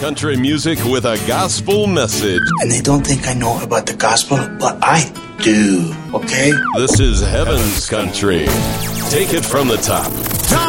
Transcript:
country music with a gospel message. And they don't think I know about the gospel, but I do, okay? This is Heaven's Country. Take it from the top.